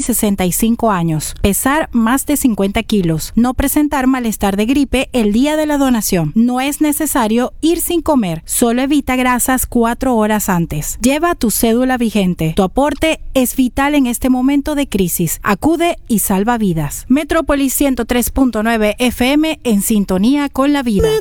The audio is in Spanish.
65 años, pesar más de 50 kilos, no presentar malestar de gripe el día de la donación. No es necesario ir sin comer, solo evita grasas 4 horas antes. Lleva tu cédula vigente. Tu aporte es vital en este momento de crisis. Acude y salva vidas. Metrópolis 103.9 FM en sintonía con la vida.